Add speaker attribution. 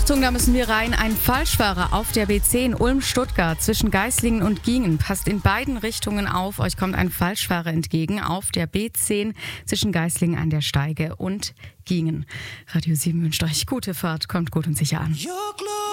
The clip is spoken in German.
Speaker 1: Achtung, da müssen wir rein. Ein Falschfahrer auf der B10 Ulm-Stuttgart zwischen Geislingen und Giengen. Passt in beiden Richtungen auf. Euch kommt ein Falschfahrer entgegen auf der B10 zwischen Geislingen an der Steige und Giengen. Radio 7 wünscht euch gute Fahrt. Kommt gut und sicher an.